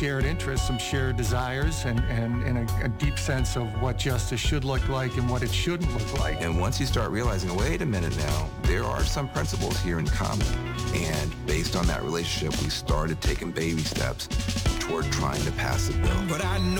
shared interests, some shared desires, and a deep sense of what justice should look like and what it shouldn't look like. And once you start realizing, wait a minute now, there are some principles here in common. And based on that relationship, we started taking baby steps toward trying to pass a bill. But I know